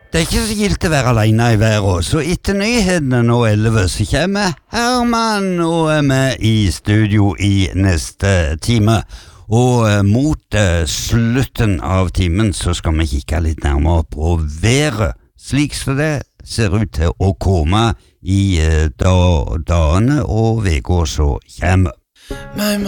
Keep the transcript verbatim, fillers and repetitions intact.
Det er ikke så gildt å være alene i verden, så etter nyhetene nå elleve så kommer Herman og er med i studio i neste time. Og eh, mot eh, slutten av timen så skal vi kikke litt nærmere på været, slik som det ser ut til å komme i eh, da, dagene og vekår så kommer. My